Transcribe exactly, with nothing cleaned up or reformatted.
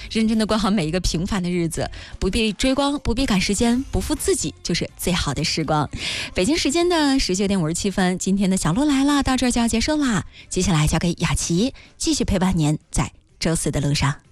认真的过好每一个平凡的日子，不必追光，不必赶时间，不负自己就是最好的时光。北京时间的十九点五十七分，今天的小鹿来了到这儿就要结束啦，接下来交给雅琪继续陪伴您在周四的路上。